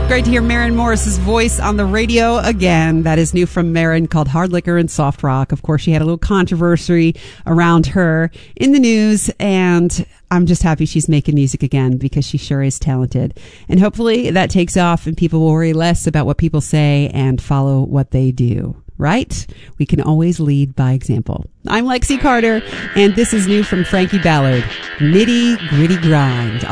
Great to hear Maren Morris's voice on the radio again. That is new from Maren, called Hard Liquor and Soft Rock. Of course, she had a little controversy around her in the news, and I'm just happy she's making music again because she sure is talented. And hopefully that takes off and people will worry less about what people say and follow what they do. Right? We can always lead by example. I'm Lexi Carter, and this is new from Frankie Ballard, Nitty Gritty Grind.